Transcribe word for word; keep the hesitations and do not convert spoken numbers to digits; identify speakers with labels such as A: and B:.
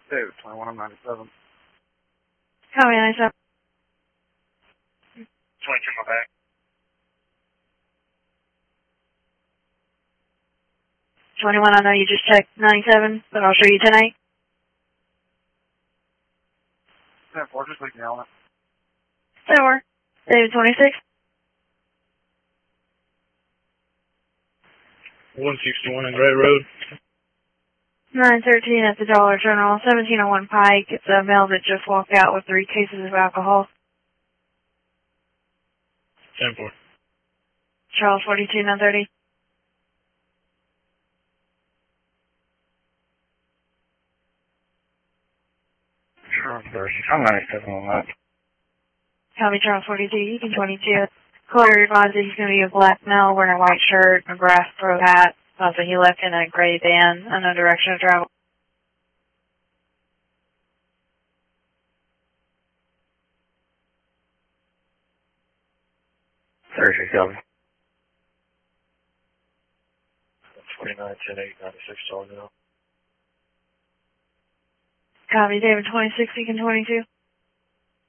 A: David, twenty-one on ninety-seven.
B: Copy, ninety-seven.
A: twenty-two, my back.
B: twenty-one, I know you just checked ninety-seven, but I'll show you tonight.
A: ten four, just leave me on it.
B: ten four. David, twenty-six.
C: one sixty-one on Gray Road.
B: nine thirteen at the Dollar General, seventeen oh one Pike. It's a male that just walked out with three cases of alcohol.
C: ten four.
B: Charles, forty-two, nine thirty.
A: Charles versus. I'm ninety-seven on that.
B: Copy, Charles, forty-two, you can twenty-two. Caller advised that he's going to be a black male wearing a white shirt, a grass throw hat. Also, he left in a gray van, unknown direction of travel.
A: thirty-six, copy.
C: forty-nine, ten, eight, ninety-six, all now.
B: Copy, David, twenty-six, you can twenty-two.